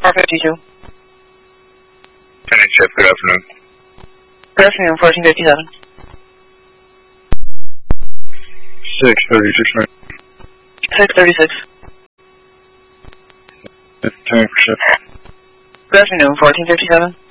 452. NHF, good afternoon. Good afternoon, 1457. 636. 636. Tank for shift. Good afternoon, 1457.